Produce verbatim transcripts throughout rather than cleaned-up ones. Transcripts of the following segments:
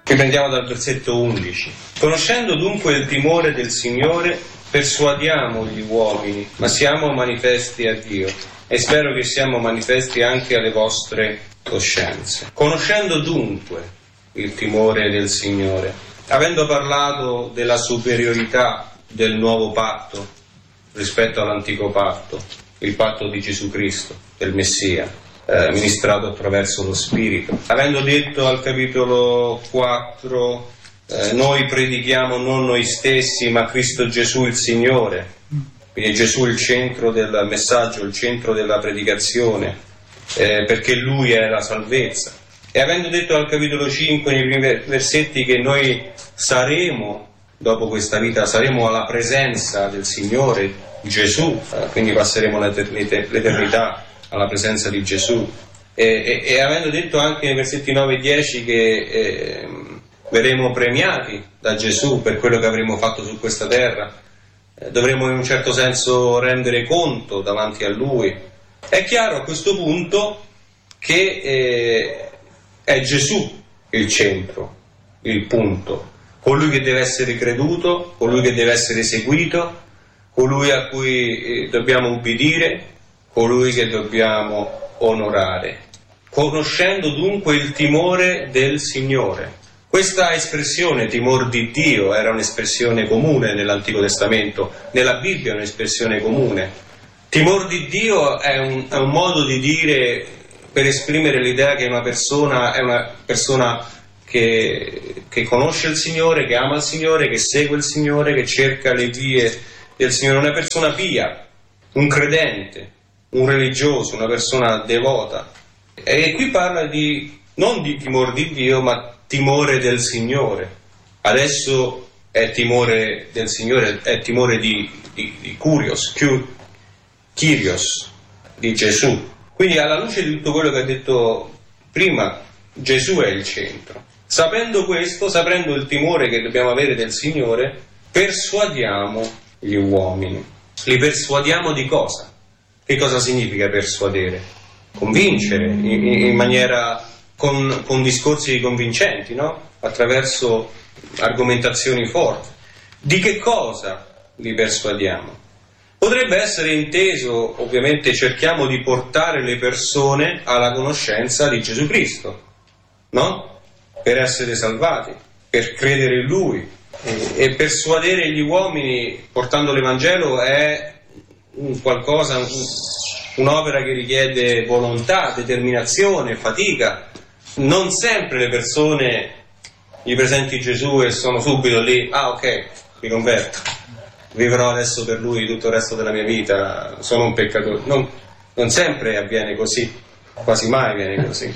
Riprendiamo dal versetto undici. Conoscendo dunque il timore del Signore, persuadiamo gli uomini, ma siamo manifesti a Dio, e spero che siamo manifesti anche alle vostre coscienze. Conoscendo dunque il timore del Signore, avendo parlato della superiorità del nuovo patto rispetto all'antico patto, il patto di Gesù Cristo, del Messia, eh, ministrato attraverso lo Spirito, avendo detto al capitolo quattro eh, noi predichiamo non noi stessi ma Cristo Gesù il Signore, quindi Gesù il centro del messaggio, il centro della predicazione, eh, perché Lui è la salvezza, e avendo detto al capitolo cinque nei primi versetti che noi saremo, dopo questa vita, saremo alla presenza del Signore Gesù, eh, quindi passeremo l'eternità alla presenza di Gesù, e, e, e avendo detto anche nei versetti nove e dieci che eh, verremo premiati da Gesù per quello che avremo fatto su questa terra, eh, dovremo in un certo senso rendere conto davanti a Lui. È chiaro a questo punto che eh, è Gesù il centro, il punto, colui che deve essere creduto, colui che deve essere seguito, colui a cui eh, dobbiamo ubbidire, colui che dobbiamo onorare, conoscendo dunque il timore del Signore. Questa espressione, timor di Dio, era un'espressione comune nell'Antico Testamento, nella Bibbia è un'espressione comune. Timor di Dio è un, è un modo di dire per esprimere l'idea che una persona è una persona che, che conosce il Signore, che ama il Signore, che segue il Signore, che cerca le vie del Signore, una persona pia, un credente, un religioso, una persona devota. E qui parla di non di timore di Dio, ma timore del Signore. Adesso è timore del Signore, è timore di, di, di Kyrios, Kyrios, di Gesù. Quindi alla luce di tutto quello che ha detto prima, Gesù è il centro. Sapendo questo, sapendo il timore che dobbiamo avere del Signore, persuadiamo gli uomini. Li persuadiamo di cosa? Che cosa significa persuadere? Convincere in, in maniera con, con discorsi convincenti, no? Attraverso argomentazioni forti. Di che cosa li persuadiamo? Potrebbe essere inteso, ovviamente cerchiamo di portare le persone alla conoscenza di Gesù Cristo, no? Per essere salvati, per credere in Lui. E, e persuadere gli uomini portando l'Evangelo è un qualcosa, un, un'opera che richiede volontà, determinazione, fatica. Non sempre le persone gli presenti Gesù e sono subito lì, ah ok, mi converto, vivrò adesso per Lui tutto il resto della mia vita, sono un peccatore. Non, non sempre avviene così, quasi mai avviene così.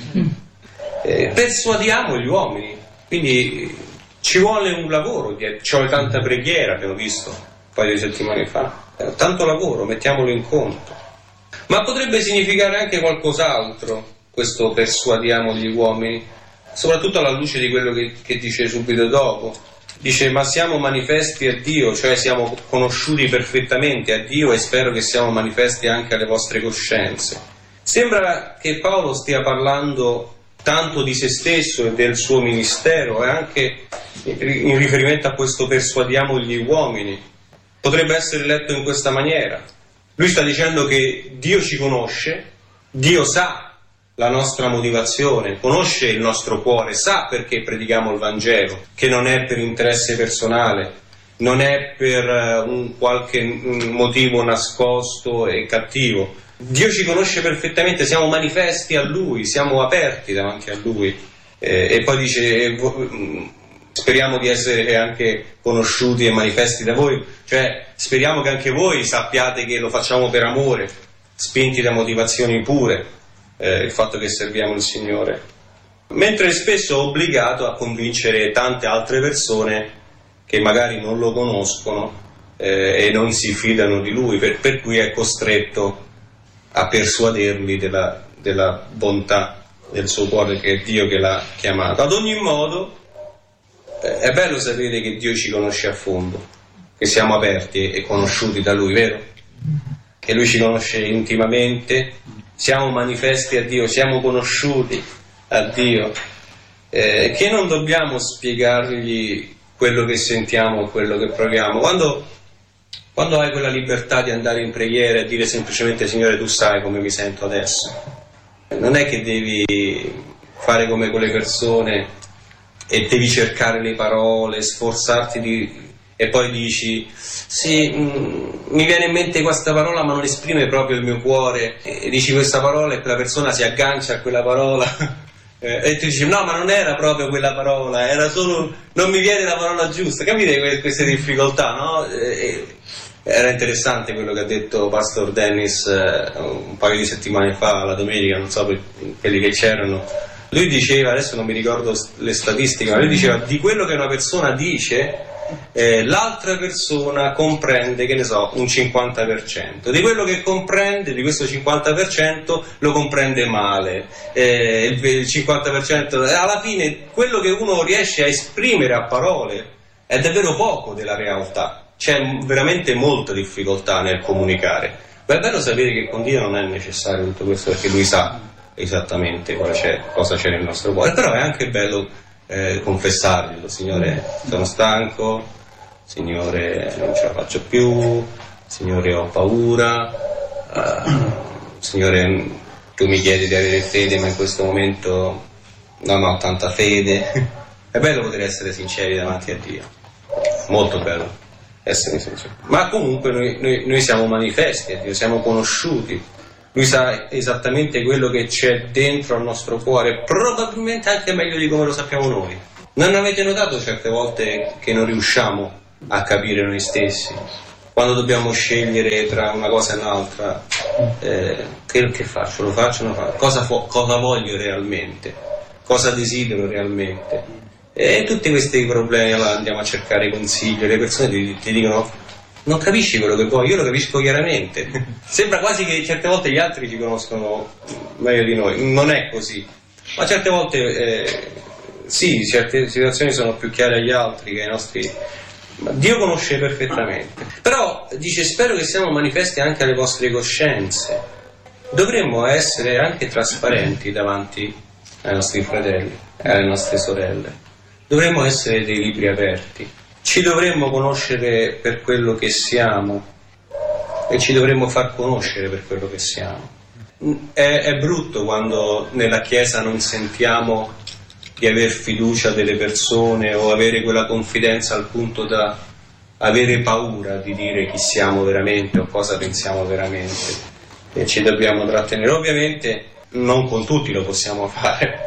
Eh, persuadiamo gli uomini, quindi ci vuole un lavoro, ci vuole tanta preghiera, abbiamo visto un paio di settimane fa. Tanto lavoro, mettiamolo in conto. Ma potrebbe significare anche qualcos'altro, questo persuadiamo gli uomini, soprattutto alla luce di quello che, che dice subito dopo. Dice, ma siamo manifesti a Dio, cioè siamo conosciuti perfettamente a Dio, e spero che siamo manifesti anche alle vostre coscienze. Sembra che Paolo stia parlando tanto di se stesso e del suo ministero, e anche in riferimento a questo persuadiamo gli uomini. Potrebbe essere letto in questa maniera. Lui sta dicendo che Dio ci conosce, Dio sa la nostra motivazione, conosce il nostro cuore, sa perché predichiamo il Vangelo, che non è per interesse personale, non è per un qualche motivo nascosto e cattivo. Dio ci conosce perfettamente, siamo manifesti a Lui, siamo aperti davanti a Lui. Eh, e poi dice, speriamo di essere anche conosciuti e manifesti da voi, cioè speriamo che anche voi sappiate che lo facciamo per amore, spinti da motivazioni pure, eh, il fatto che serviamo il Signore. Mentre spesso è obbligato a convincere tante altre persone che magari non lo conoscono eh, e non si fidano di Lui, per, per cui è costretto a persuaderli della, della bontà del suo cuore, che è Dio che l'ha chiamato. Ad ogni modo, eh, è bello sapere che Dio ci conosce a fondo, che siamo aperti e conosciuti da Lui, vero? Che Lui ci conosce intimamente, siamo manifesti a Dio, siamo conosciuti a Dio. eh, che non dobbiamo spiegargli quello che sentiamo, quello che proviamo. Quando, quando hai quella libertà di andare in preghiera e dire semplicemente: Signore, tu sai come mi sento adesso, non è che devi fare come quelle persone e devi cercare le parole, sforzarti di... e poi dici: sì, mh, mi viene in mente questa parola ma non esprime proprio il mio cuore, e dici questa parola e quella persona si aggancia a quella parola e tu dici: no, ma non era proprio quella parola, era solo, non mi viene la parola giusta. Capite queste difficoltà, no? E, era interessante quello che ha detto Pastor Dennis eh, un paio di settimane fa, la domenica, non so per quelli che c'erano. Lui diceva, adesso non mi ricordo le statistiche, ma lui diceva: di quello che una persona dice, eh, l'altra persona comprende, che ne so, un cinquanta per cento. Di quello che comprende, di questo cinquanta per cento, lo comprende male. Eh, il, il cinquanta per cento, alla fine, quello che uno riesce a esprimere a parole è davvero poco della realtà. C'è veramente molta difficoltà nel comunicare. Ma è bello sapere che con Dio non è necessario tutto questo, perché Lui sa esattamente cosa c'è, cosa c'è nel nostro cuore. Però è anche bello eh, confessarglielo: Signore, sono stanco, Signore, non ce la faccio più, Signore, ho paura, uh, Signore, tu mi chiedi di avere fede, ma in questo momento non ho tanta fede. È bello poter essere sinceri davanti a Dio, molto bello essere sinceri. Ma comunque noi, noi, noi siamo manifesti a Dio, siamo conosciuti. Lui sa esattamente quello che c'è dentro al nostro cuore, probabilmente anche meglio di come lo sappiamo noi. Non avete notato certe volte che non riusciamo a capire noi stessi? Quando dobbiamo scegliere tra una cosa e un'altra, eh, che, che faccio? Lo faccio? Non faccio? Cosa, fo- cosa voglio realmente? Cosa desidero realmente? E tutti questi problemi, allora andiamo a cercare consigli, le persone ti, ti dicono: non capisci quello che vuoi, io lo capisco chiaramente. Sembra quasi che certe volte gli altri ci conoscono meglio di noi. Non è così, ma certe volte eh, sì, certe situazioni sono più chiare agli altri che ai nostri. Ma Dio conosce perfettamente. Però dice: spero che siamo manifesti anche alle vostre coscienze. Dovremmo essere anche trasparenti davanti ai nostri fratelli e alle nostre sorelle. Dovremmo essere dei libri aperti. Ci dovremmo conoscere per quello che siamo e ci dovremmo far conoscere per quello che siamo. È, è brutto quando nella Chiesa non sentiamo di aver fiducia delle persone o avere quella confidenza al punto da avere paura di dire chi siamo veramente o cosa pensiamo veramente, e ci dobbiamo trattenere. Ovviamente non con tutti lo possiamo fare,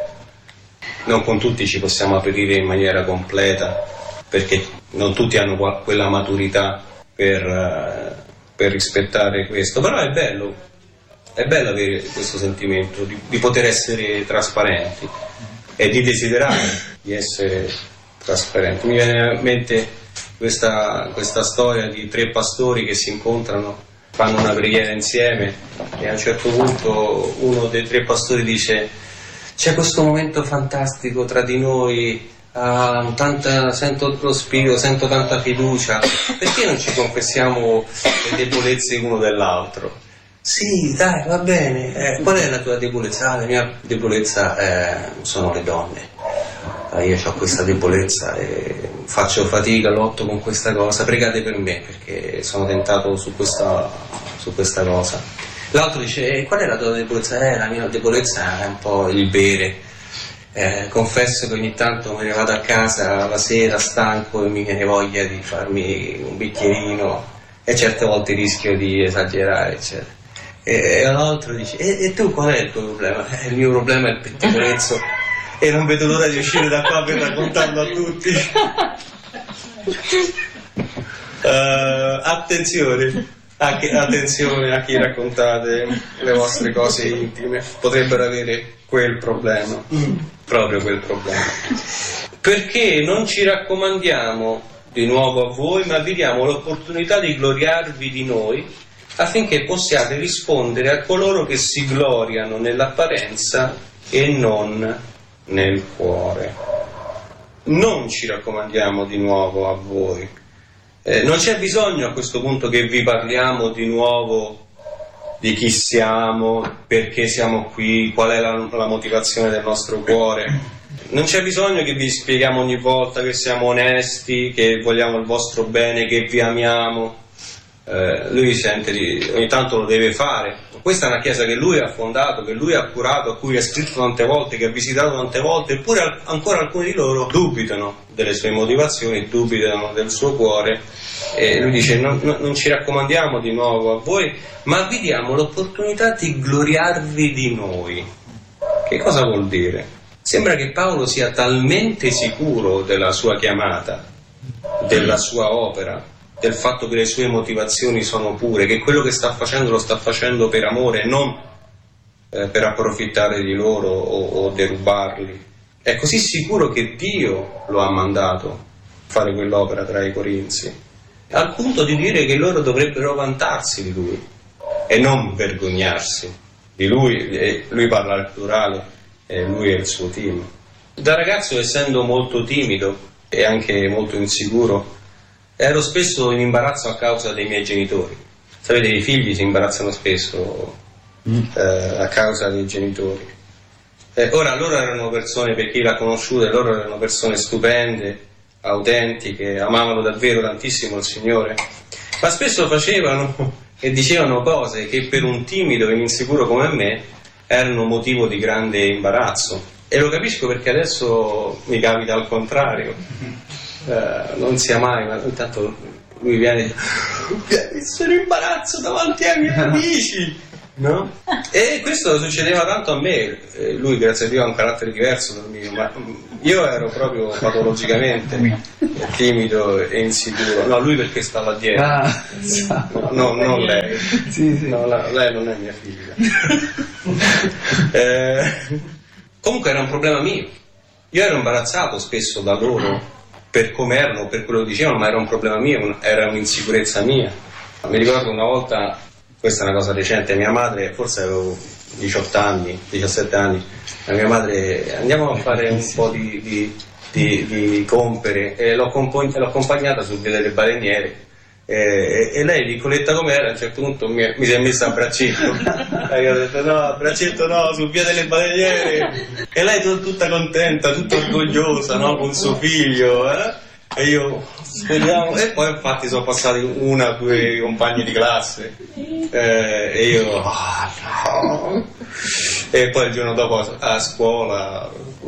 non con tutti ci possiamo aprire in maniera completa, perché non tutti hanno quella maturità per, uh, per rispettare questo. Però è bello, è bello avere questo sentimento di, di poter essere trasparenti e di desiderare di essere trasparenti. Mi viene in mente questa, questa storia di tre pastori che si incontrano, fanno una preghiera insieme e a un certo punto uno dei tre pastori dice: c'è questo momento fantastico tra di noi, uh, tanta, sento lo spirito, sento tanta fiducia, perché non ci confessiamo le debolezze uno dell'altro? Sì, dai, va bene. Eh, qual è la tua debolezza? Ah, la mia debolezza eh, sono le donne. Ah, io ho questa debolezza e faccio fatica, lotto con questa cosa. Pregate per me perché sono tentato su questa, su questa cosa. L'altro dice: eh, qual è la tua debolezza? Eh, la mia debolezza è un po' il bere. Eh, confesso che ogni tanto me ne vado a casa la sera stanco e mi viene voglia di farmi un bicchierino e certe volte rischio di esagerare, eccetera. E l'altro dice: e, e tu qual è il tuo problema? Eh, il mio problema è il pettegolezzo e non vedo l'ora di uscire da qua per raccontarlo a tutti. uh, attenzione, anche, attenzione a chi raccontate le vostre cose intime, potrebbero avere quel problema, proprio quel problema. Perché non ci raccomandiamo di nuovo a voi, ma vi diamo l'opportunità di gloriarvi di noi, affinché possiate rispondere a coloro che si gloriano nell'apparenza e non nel cuore. Non ci raccomandiamo di nuovo a voi. Eh, non c'è bisogno a questo punto che vi parliamo di nuovo di chi siamo, perché siamo qui, qual è la, la motivazione del nostro cuore. non c'è bisogno che vi spieghiamo ogni volta che siamo onesti, che vogliamo il vostro bene, che vi amiamo. Eh, lui sente di, ogni tanto lo deve fare. Questa è una chiesa che lui ha fondato, che lui ha curato, a cui ha scritto tante volte, che ha visitato tante volte, eppure al, ancora alcuni di loro dubitano delle sue motivazioni, dubitano del suo cuore, e lui dice non, non, non ci raccomandiamo di nuovo a voi, ma vi diamo l'opportunità di gloriarvi di noi. Che cosa vuol dire? Sembra che Paolo sia talmente sicuro della sua chiamata, della sua opera, del fatto che le sue motivazioni sono pure, che quello che sta facendo lo sta facendo per amore, non eh, per approfittare di loro o, o derubarli. È così sicuro che Dio lo ha mandato a fare quell'opera tra i Corinzi, al punto di dire che loro dovrebbero vantarsi di lui e non vergognarsi di lui. E lui parla al plurale, e lui e il suo team. Da ragazzo, essendo molto timido e anche molto insicuro, ero spesso in imbarazzo a causa dei miei genitori. Sapete, i figli si imbarazzano spesso mm. eh, a causa dei genitori. Eh, ora, loro erano persone, per chi l'ha conosciuta, loro erano persone stupende, autentiche, amavano davvero tantissimo il Signore, ma spesso facevano e dicevano cose che per un timido e insicuro come me erano motivo di grande imbarazzo. E lo capisco, perché adesso mi capita al contrario. Uh, non sia mai, ma intanto lui viene e sono in imbarazzo davanti ai miei amici, no? E questo succedeva tanto a me. Eh, lui, grazie a Dio, ha un carattere diverso dal mio, ma io ero proprio patologicamente timido e insicuro. No, lui perché stava dietro. Ah, no, no, non lei. Sì, sì. No, la, lei non è mia figlia. eh, comunque era un problema mio. Io ero imbarazzato spesso da loro per come erano, per quello che dicevano, ma era un problema mio, era un'insicurezza mia. Mi ricordo una volta, questa è una cosa recente, mia madre, forse avevo diciotto anni, diciassette anni, la mia madre, andiamo a fare un po' di, di, di, di compere, e l'ho, compagn- l'ho accompagnata sul Via delle Baleniere, e, e lei, piccoletta com'era, a un certo punto mi, mi si è messa a braccetto, e io ho detto no, a braccetto no, sul Via delle Baleniere, e lei tut- tutta contenta, tutta orgogliosa, no, con suo figlio, eh? E io speriamo, e poi infatti sono passati una o due compagni di classe, eh, e io oh, no. E poi il giorno dopo a, a scuola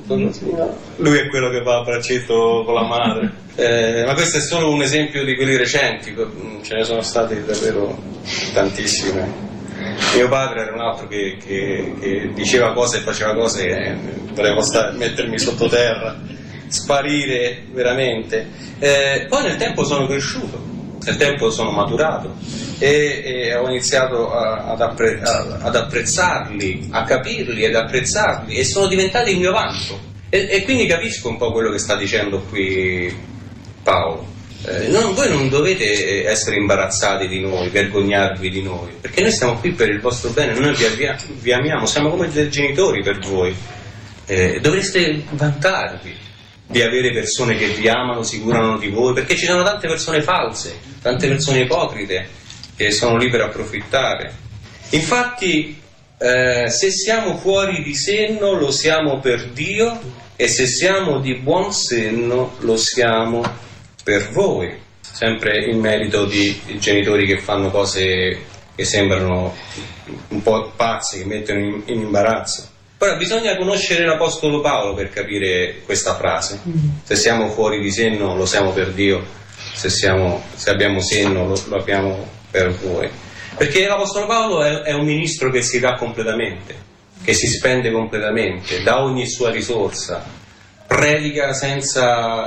lui è quello che va a braccetto con la madre. Eh, ma questo è solo un esempio di quelli recenti, ce ne sono stati davvero tantissime. Mio padre era un altro che, che, che diceva cose e faceva cose e volevo stare, mettermi sottoterra, sparire veramente. Eh, poi nel tempo sono cresciuto, nel tempo sono maturato e, e ho iniziato a, ad, appre, a, ad apprezzarli, a capirli ed apprezzarli, e sono diventati il mio vanto. E, e quindi capisco un po' quello che sta dicendo qui Paolo. Eh, non, voi non dovete essere imbarazzati di noi, vergognarvi di noi, perché noi stiamo qui per il vostro bene, noi vi, avvia, vi amiamo, siamo come dei genitori per voi. Eh, dovreste vantarvi di avere persone che vi amano, si curano di voi, perché ci sono tante persone false, tante persone ipocrite che sono lì per approfittare. Infatti, eh, se siamo fuori di senno lo siamo per Dio, e se siamo di buon senno lo siamo per voi. Sempre in merito di, di genitori che fanno cose che sembrano un po' pazzi, che mettono in, in imbarazzo. Ora, bisogna conoscere l'Apostolo Paolo per capire questa frase. Se siamo fuori di senno lo siamo per Dio, se, siamo, se abbiamo senno lo, lo abbiamo per voi. Perché l'Apostolo Paolo è, è un ministro che si dà completamente, che si spende completamente, dà ogni sua risorsa, predica senza,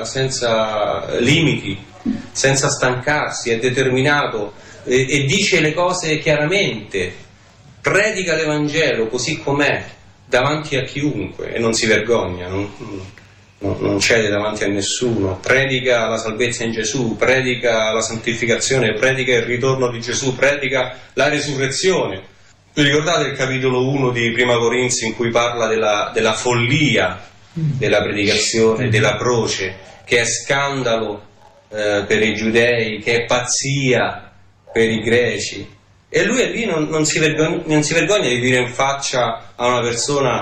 senza limiti, senza stancarsi, è determinato e, e dice le cose chiaramente, predica l'Evangelo così com'è, davanti a chiunque, e non si vergogna, non, non, non cede davanti a nessuno, predica la salvezza in Gesù, predica la santificazione, predica il ritorno di Gesù, predica la resurrezione. Vi ricordate il capitolo uno di Prima Corinzi in cui parla della, della follia della predicazione, della croce, che è scandalo eh, per i giudei, che è pazzia per i greci? E lui è lì, non, non, si vergogna, non si vergogna di dire in faccia a una persona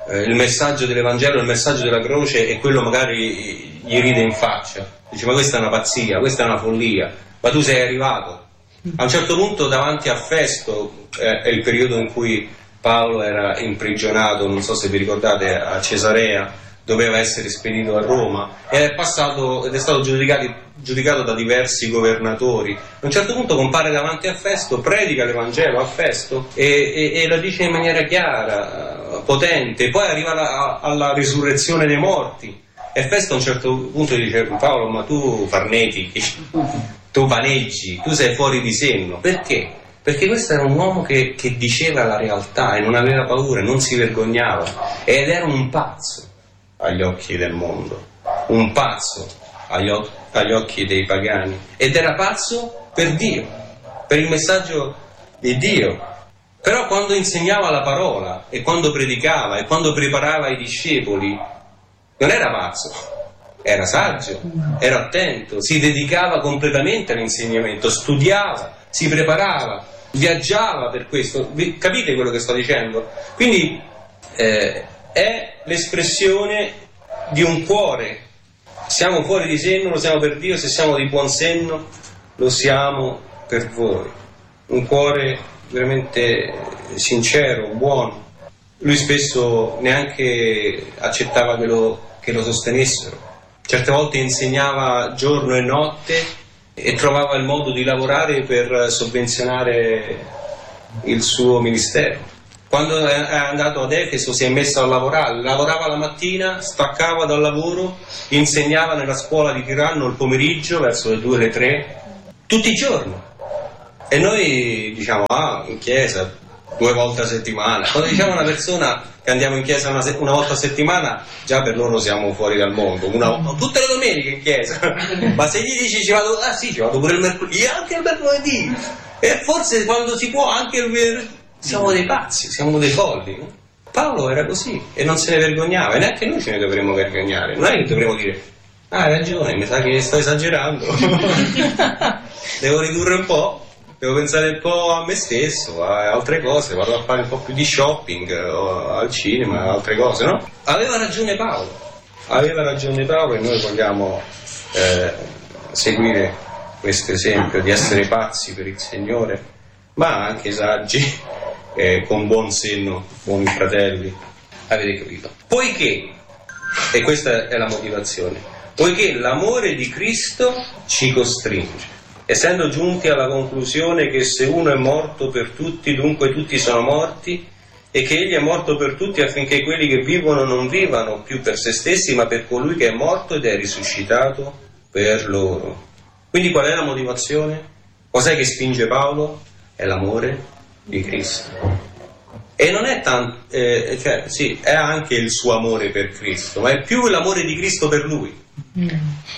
eh, il messaggio dell'Evangelo, il messaggio della croce, e quello magari gli ride in faccia, dice: ma questa è una pazzia, questa è una follia, ma tu sei arrivato. A un certo punto davanti a Festo, eh, è il periodo in cui Paolo era imprigionato, non so se vi ricordate, a Cesarea, doveva essere spedito a Roma, ed è passato ed è stato giudicato, giudicato da diversi governatori. A un certo punto compare davanti a Festo, predica l'Evangelo a Festo e, e, e lo dice in maniera chiara, potente. Poi arriva la, alla risurrezione dei morti, e Festo a un certo punto dice: Paolo, ma tu farnetichi, tu vaneggi, tu sei fuori di senno. Perché? Perché questo era un uomo che, che diceva la realtà e non aveva paura, non si vergognava, ed era un pazzo agli occhi del mondo, un pazzo agli, o- agli occhi dei pagani, ed era pazzo per Dio, per il messaggio di Dio. Però quando insegnava la parola, e quando predicava, e quando preparava i discepoli, non era pazzo, era saggio, era attento, si dedicava completamente all'insegnamento, studiava, si preparava, viaggiava per questo. Capite quello che sto dicendo? Quindi eh, è l'espressione di un cuore. Siamo fuori di senno, lo siamo per Dio; se siamo di buon senno, lo siamo per voi. Un cuore veramente sincero, buono. Lui spesso neanche accettava che lo, che lo sostenessero. Certe volte insegnava giorno e notte e trovava il modo di lavorare per sovvenzionare il suo ministero. Quando è andato ad Efeso si è messo a lavorare, lavorava la mattina, staccava dal lavoro, insegnava nella scuola di Tiranno il pomeriggio verso le due, le tre, tutti i giorni. E noi diciamo: ah, in chiesa due volte a settimana. Quando diciamo a una persona che andiamo in chiesa una, se- una volta a settimana, già per loro siamo fuori dal mondo. Una, tutte le domeniche in chiesa. Ma se gli dici: ci vado, ah sì, ci vado pure il mercoledì, anche il mercoledì, e forse quando si può anche il venerdì. Siamo dei pazzi, siamo dei folli, no? Paolo era così e non se ne vergognava, e neanche noi ce ne dovremmo vergognare. Non è che dovremmo dire: ah, hai ragione, mi sa che sto esagerando, devo ridurre un po', devo pensare un po' a me stesso, a altre cose, vado a fare un po' più di shopping, o al cinema, altre cose, no? Aveva ragione Paolo, aveva ragione Paolo, e noi vogliamo eh, seguire questo esempio di essere pazzi per il Signore, ma anche saggi, eh, con buon senno, buoni fratelli. Avete capito? Poiché, e questa è la motivazione, poiché l'amore di Cristo ci costringe, essendo giunti alla conclusione che se uno è morto per tutti, dunque tutti sono morti, e che egli è morto per tutti affinché quelli che vivono non vivano più per se stessi, ma per colui che è morto ed è risuscitato per loro. Quindi qual è la motivazione? Cos'è che spinge Paolo? È l'amore di Cristo. E non è tanto, eh, cioè, sì, è anche il suo amore per Cristo, ma è più l'amore di Cristo per lui. Mm.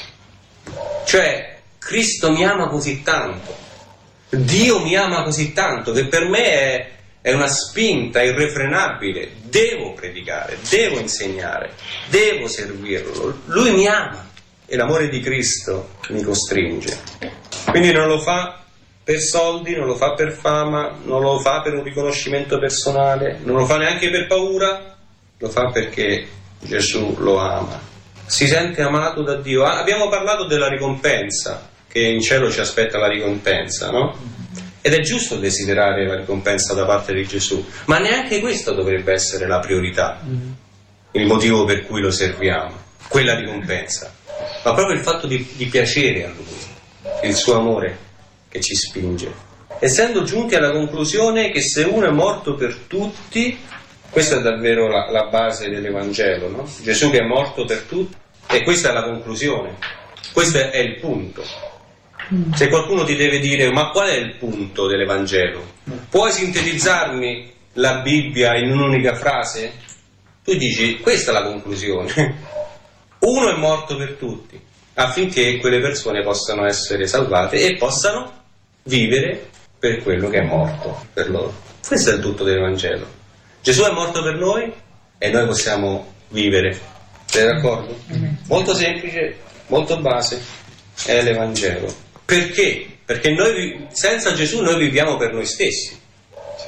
Cioè, Cristo mi ama così tanto, Dio mi ama così tanto, che per me è, è una spinta irrefrenabile. Devo predicare, devo insegnare, devo servirlo. Lui mi ama e l'amore di Cristo mi costringe. Quindi non lo fa per soldi, non lo fa per fama, non lo fa per un riconoscimento personale, non lo fa neanche per paura, lo fa perché Gesù lo ama. Si sente amato da Dio. Ah, abbiamo parlato della ricompensa, che in cielo ci aspetta la ricompensa, no? Ed è giusto desiderare la ricompensa da parte di Gesù, ma neanche questo dovrebbe essere la priorità, il motivo per cui lo serviamo, quella ricompensa, ma proprio il fatto di, di piacere a Lui, il suo amore che ci spinge, essendo giunti alla conclusione che se uno è morto per tutti, questa è davvero la, la base dell'Evangelo, no? Gesù che è morto per tutti, e questa è la conclusione, questo è, è il punto. Se qualcuno ti deve dire: ma qual è il punto dell'Evangelo? Puoi sintetizzarmi la Bibbia in un'unica frase? Tu dici: questa è la conclusione. Uno è morto per tutti, affinché quelle persone possano essere salvate e possano vivere per quello che è morto per loro. Questo è il tutto dell'Evangelo. Gesù è morto per noi e noi possiamo vivere. Siete d'accordo? Molto semplice, molto base, è l'Evangelo. Perché? Perché noi senza Gesù noi viviamo per noi stessi.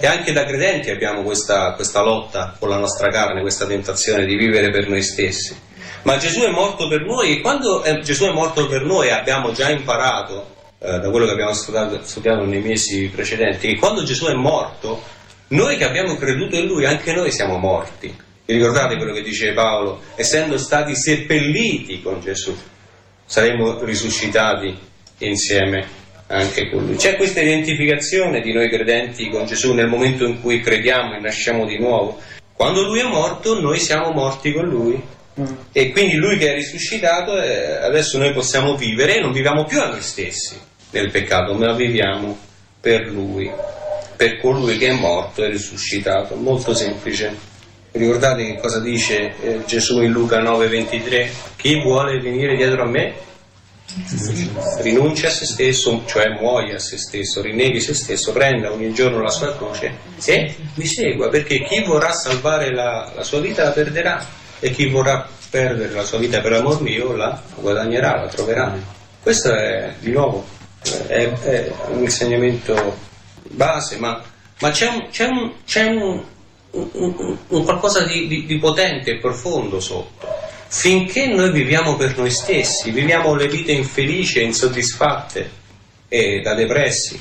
E anche da credenti abbiamo questa, questa lotta con la nostra carne, questa tentazione di vivere per noi stessi. Ma Gesù è morto per noi, e quando eh, Gesù è morto per noi abbiamo già imparato, eh, da quello che abbiamo studiato, studiato nei mesi precedenti, che quando Gesù è morto, noi che abbiamo creduto in Lui, anche noi siamo morti. Vi ricordate quello che dice Paolo? Essendo stati seppelliti con Gesù, saremo risuscitati insieme anche con Lui. C'è questa identificazione di noi credenti con Gesù nel momento in cui crediamo e nasciamo di nuovo. Quando Lui è morto, noi siamo morti con Lui. Mm. E quindi Lui che è risuscitato, eh, adesso noi possiamo vivere, e non viviamo più a noi stessi nel peccato, ma viviamo per Lui, per colui che è morto e risuscitato. Molto semplice. Ricordate che cosa dice eh, Gesù in Luca nove ventitré? Chi vuole venire dietro a me rinuncia a se stesso, cioè muoia a se stesso, rinneghi se stesso, prenda ogni giorno la sua croce e mi segua, perché chi vorrà salvare la, la sua vita la perderà, e chi vorrà perdere la sua vita per amor mio la guadagnerà, la troverà. Questo è, di nuovo, è, è un insegnamento base, ma, ma c'è un, c'è un, c'è un, un, un, un qualcosa di, di, di potente e profondo sotto. Finché noi viviamo per noi stessi, viviamo le vite infelici e insoddisfatte e da depressi,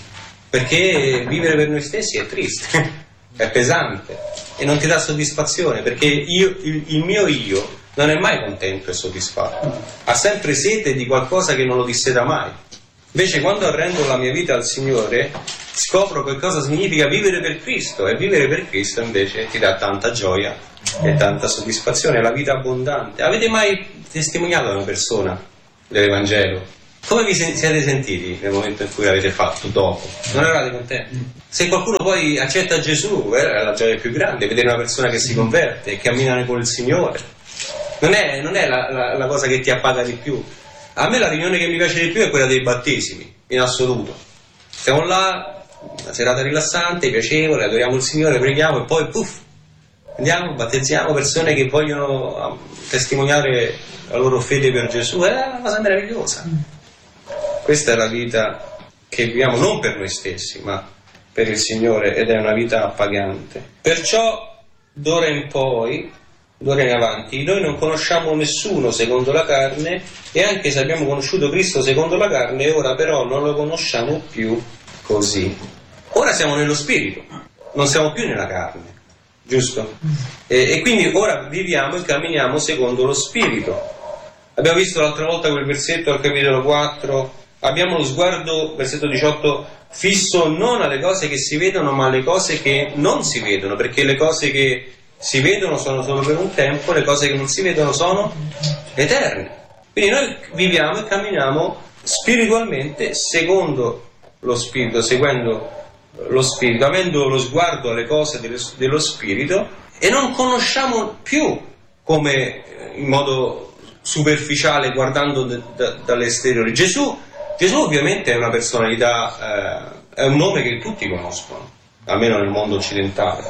perché vivere per noi stessi è triste, è pesante e non ti dà soddisfazione, perché io, il, il mio io non è mai contento e soddisfatto, ha sempre sete di qualcosa che non lo disseta mai. Invece quando arrendo la mia vita al Signore scopro che cosa significa vivere per Cristo, e vivere per Cristo invece ti dà tanta gioia e tanta soddisfazione, la vita abbondante. Avete mai testimoniato a una persona dell'Evangelo? Come vi siete sentiti nel momento in cui l'avete fatto dopo? Non eravate contenti? Se qualcuno poi accetta Gesù, è la gioia più grande, vedere una persona che si converte, che cammina con il Signore. Non è, non è la, la, la cosa che ti appaga di più. A me la riunione che mi piace di più è quella dei battesimi, in assoluto. Siamo là, una serata rilassante, piacevole, adoriamo il Signore, preghiamo e poi puff, andiamo, battezziamo persone che vogliono testimoniare la loro fede per Gesù. È una cosa meravigliosa. Questa è la vita che viviamo non per noi stessi, ma per il Signore, ed è una vita appagante. Perciò d'ora in poi, d'ora in avanti, noi non conosciamo nessuno secondo la carne, e anche se abbiamo conosciuto Cristo secondo la carne, ora però non lo conosciamo più così. Ora siamo nello Spirito, non siamo più nella carne, giusto? E, e quindi ora viviamo e camminiamo secondo lo Spirito. Abbiamo visto l'altra volta quel versetto al capitolo quattro, abbiamo lo sguardo, versetto diciotto, fisso non alle cose che si vedono, ma alle cose che non si vedono, perché le cose che si vedono sono solo per un tempo, le cose che non si vedono sono eterne. Quindi noi viviamo e camminiamo spiritualmente secondo lo Spirito, seguendo lo Spirito, avendo lo sguardo alle cose dello Spirito, e non conosciamo più come in modo superficiale, guardando d- d- dall'esteriore. Gesù, Gesù ovviamente è una personalità, eh, è un nome che tutti conoscono, almeno nel mondo occidentale,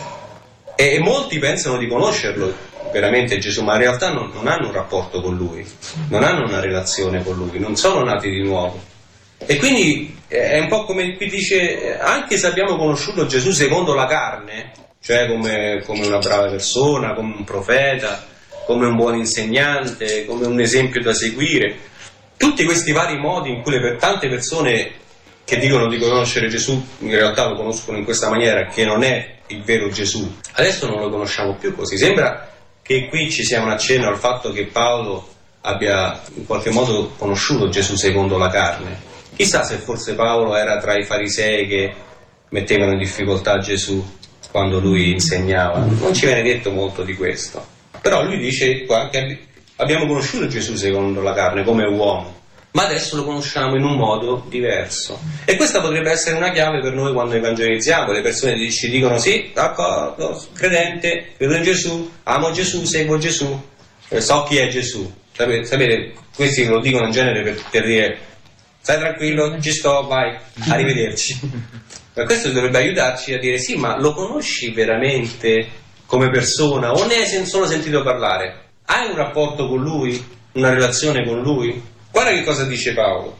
e, e molti pensano di conoscerlo veramente Gesù, ma in realtà non, non hanno un rapporto con Lui, non hanno una relazione con Lui, non sono nati di nuovo. E quindi è un po' come qui dice, anche se abbiamo conosciuto Gesù secondo la carne, cioè come, come una brava persona, come un profeta, come un buon insegnante, come un esempio da seguire, tutti questi vari modi in cui le, per tante persone che dicono di conoscere Gesù in realtà lo conoscono in questa maniera, che non è il vero Gesù, adesso non lo conosciamo più così. Sembra che qui ci sia un accenno al fatto che Paolo abbia in qualche modo conosciuto Gesù secondo la carne. Chissà se forse Paolo era tra i farisei che mettevano in difficoltà Gesù quando lui insegnava. Non ci viene detto molto di questo, però lui dice qua che abbiamo conosciuto Gesù secondo la carne come uomo, ma adesso lo conosciamo in un modo diverso. E questa potrebbe essere una chiave per noi quando evangelizziamo. Le persone ci dicono sì, d'accordo, credente, credo in Gesù, amo Gesù, seguo Gesù, so chi è Gesù. Sapete, sapete questi lo dicono in genere per, per dire stai tranquillo, ci sto, vai, arrivederci. Ma questo dovrebbe aiutarci a dire sì, ma lo conosci veramente come persona o ne hai solo sentito parlare? Hai un rapporto con lui? Una relazione con lui? Guarda che cosa dice Paolo.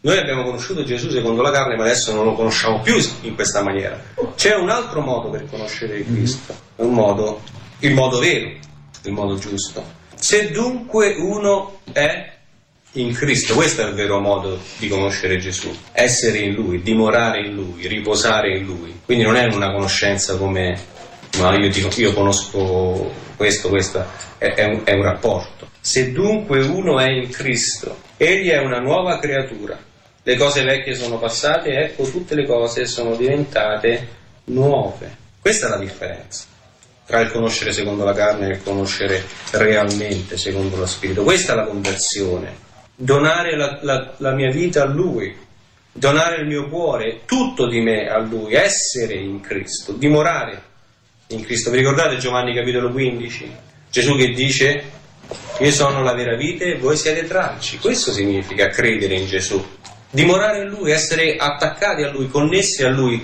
Noi abbiamo conosciuto Gesù secondo la carne, ma adesso non lo conosciamo più in questa maniera. C'è un altro modo per conoscere Cristo, è un modo, il modo vero, il modo giusto. Se dunque uno è in Cristo, questo è il vero modo di conoscere Gesù, essere in Lui, dimorare in Lui, riposare in Lui. Quindi non è una conoscenza come, ma io, dico, io conosco questo, questo, è, è, un, è un rapporto. Se dunque uno è in Cristo, egli è una nuova creatura. Le cose vecchie sono passate, ecco tutte le cose sono diventate nuove. Questa è la differenza tra il conoscere secondo la carne e il conoscere realmente secondo lo Spirito. Questa è la conversione. Donare la, la, la mia vita a Lui, donare il mio cuore, tutto di me a Lui, essere in Cristo, dimorare in Cristo. Vi ricordate Giovanni capitolo quindici? Gesù che dice: io sono la vera vite e voi siete tralci. Questo significa credere in Gesù, dimorare in Lui, essere attaccati a Lui, connessi a Lui,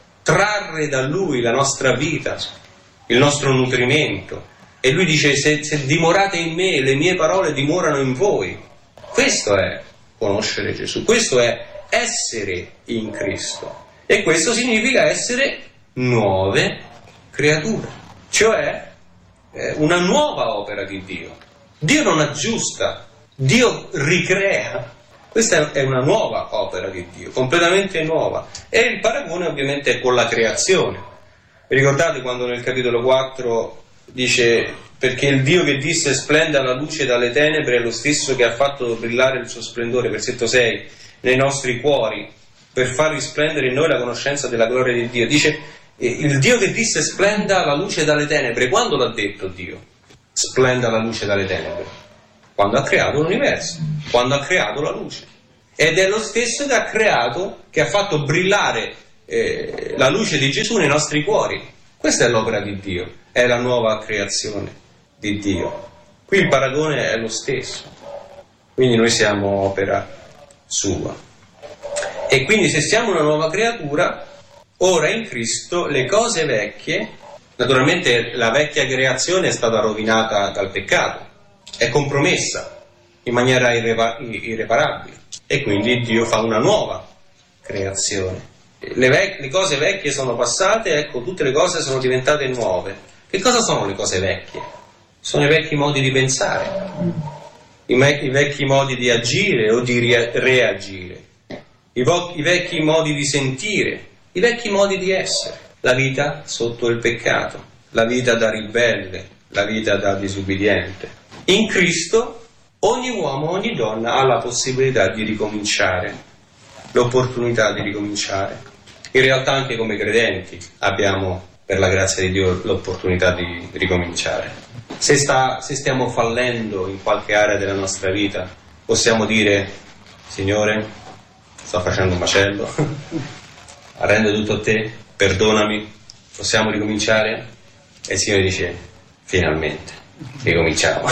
trarre da Lui la nostra vita, il nostro nutrimento. E Lui dice: se, se dimorate in me, le mie parole dimorano in voi. Questo è conoscere Gesù, questo è essere in Cristo, e questo significa essere nuove creature, cioè eh, una nuova opera di Dio. Dio non aggiusta, Dio ricrea. Questa è una nuova opera di Dio, completamente nuova. E il paragone ovviamente è con la creazione. Vi ricordate quando nel capitolo quattro dice: perché il Dio che disse splenda la luce dalle tenebre è lo stesso che ha fatto brillare il suo splendore, versetto sei, nei nostri cuori, per far risplendere in noi la conoscenza della gloria di Dio. Dice, il Dio che disse splenda la luce dalle tenebre, quando l'ha detto Dio? Splenda la luce dalle tenebre? Quando ha creato l'universo, quando ha creato la luce. Ed è lo stesso che ha creato, che ha fatto brillare eh, la luce di Gesù nei nostri cuori. Questa è l'opera di Dio, è la nuova creazione di Dio. Qui il paragone è lo stesso, quindi noi siamo opera sua. E quindi se siamo una nuova creatura, ora in Cristo le cose vecchie, naturalmente la vecchia creazione è stata rovinata dal peccato, è compromessa in maniera irrepa- irreparabile, e quindi Dio fa una nuova creazione. Le, vec- le cose vecchie sono passate, ecco tutte le cose sono diventate nuove. Che cosa sono le cose vecchie? Sono i vecchi modi di pensare, i, me- i vecchi modi di agire o di rea- reagire, I, vo- i vecchi modi di sentire, i vecchi modi di essere, la vita sotto il peccato, la vita da ribelle, la vita da disubbidiente. In Cristo ogni uomo, ogni donna ha la possibilità di ricominciare, l'opportunità di ricominciare. In realtà anche come credenti abbiamo, per la grazia di Dio, l'opportunità di ricominciare. Se, sta, se stiamo fallendo in qualche area della nostra vita, possiamo dire: Signore, sto facendo un macello, arrendo tutto a te, perdonami, possiamo ricominciare? E il Signore dice: finalmente, ricominciamo.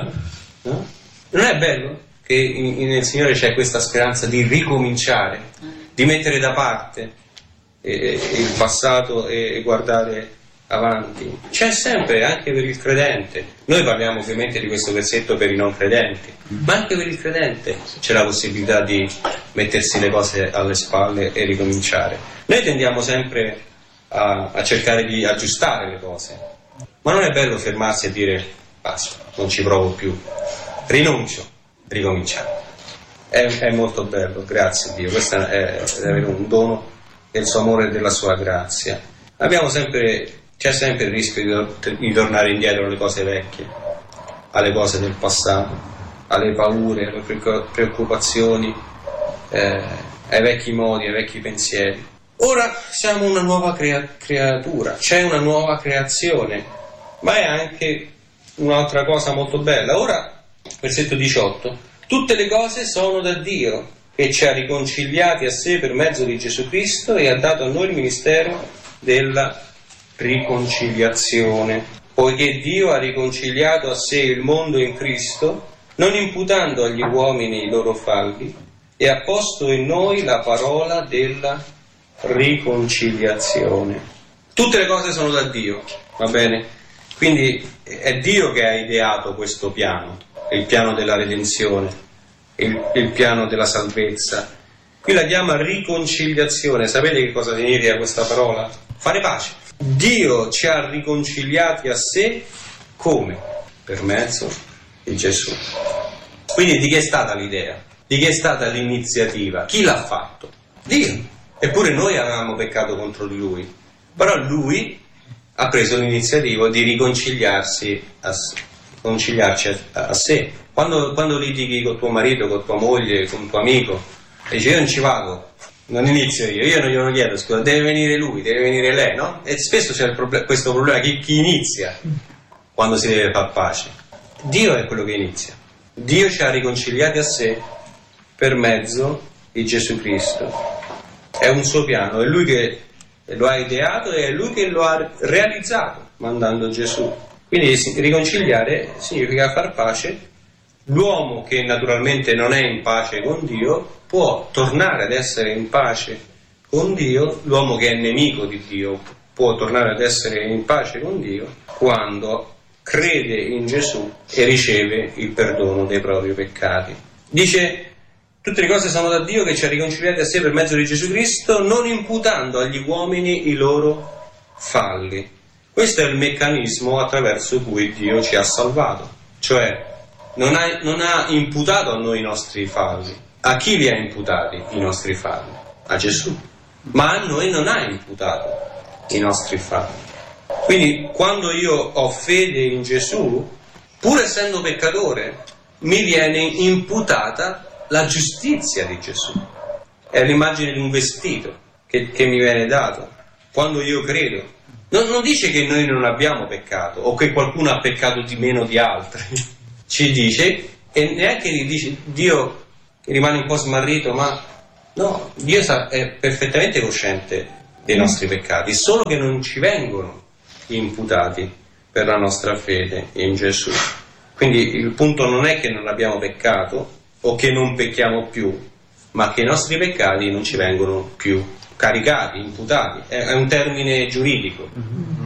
No? Non è bello che in, in, nel Signore c'è questa speranza di ricominciare, di mettere da parte eh, il passato e, e guardare avanti? C'è sempre, anche per il credente. Noi parliamo ovviamente di questo versetto per i non credenti, ma anche per il credente c'è la possibilità di mettersi le cose alle spalle e ricominciare. Noi tendiamo sempre a, a cercare di aggiustare le cose, ma non è bello fermarsi e dire: basta, non ci provo più, rinuncio, ricominciamo. È, è molto bello, grazie a Dio. Questo è, è avere un dono del suo amore e della sua grazia. Abbiamo sempre C'è sempre il rischio di, di tornare indietro alle cose vecchie, alle cose del passato, alle paure, alle preoccupazioni, eh, ai vecchi modi, ai vecchi pensieri. Ora siamo una nuova crea- creatura, c'è una nuova creazione, ma è anche un'altra cosa molto bella. Ora, versetto diciotto, tutte le cose sono da Dio, che ci ha riconciliati a sé per mezzo di Gesù Cristo e ha dato a noi il ministero della riconciliazione, poiché Dio ha riconciliato a sé il mondo in Cristo, non imputando agli uomini i loro falli, e ha posto in noi la parola della riconciliazione. Tutte le cose sono da Dio, va bene? Quindi è Dio che ha ideato questo piano, il piano della redenzione, il, il piano della salvezza, Qui la chiama riconciliazione. Sapete che cosa significa questa parola? Fare pace. Dio ci ha riconciliati a sé come? Per mezzo di Gesù. Quindi di chi è stata l'idea? Di chi è stata l'iniziativa? Chi l'ha fatto? Dio. Eppure noi avevamo peccato contro di Lui. Però Lui ha preso l'iniziativa di riconciliarsi a, riconciliarci a, a sé. Quando, quando litighi con tuo marito, con tua moglie, con tuo amico, e dici io non ci vado, non inizio io, io non glielo chiedo, scusa, deve venire lui, deve venire lei, no? E spesso c'è il proble- questo problema, chi, chi inizia quando si deve far pace? Dio è quello che inizia. Dio ci ha riconciliati a sé per mezzo di Gesù Cristo. È un suo piano, è Lui che lo ha ideato e è Lui che lo ha realizzato mandando Gesù. Quindi riconciliare significa far pace. L'uomo che naturalmente non è in pace con Dio può tornare ad essere in pace con Dio. L'uomo che è nemico di Dio può tornare ad essere in pace con Dio quando crede in Gesù e riceve il perdono dei propri peccati. Dice: tutte le cose sono da Dio che ci ha riconciliati a sé per mezzo di Gesù Cristo, non imputando agli uomini i loro falli. Questo è il meccanismo attraverso cui Dio ci ha salvato. Cioè, non ha, non ha imputato a noi i nostri falli. A chi li ha imputati i nostri falli? A Gesù. Ma a noi non ha imputato i nostri falli. Quindi, quando io ho fede in Gesù, pur essendo peccatore, mi viene imputata la giustizia di Gesù. È l'immagine di un vestito che, che mi viene dato quando io credo. Non, non dice che noi non abbiamo peccato o che qualcuno ha peccato di meno di altri. Ci dice, e neanche dice Dio che rimane un po' smarrito, ma no, Dio sa, è perfettamente cosciente dei nostri peccati, solo che non ci vengono imputati per la nostra fede in Gesù. Quindi il punto non è che non abbiamo peccato o che non pecchiamo più, ma che i nostri peccati non ci vengono più caricati, imputati. È, è un termine giuridico.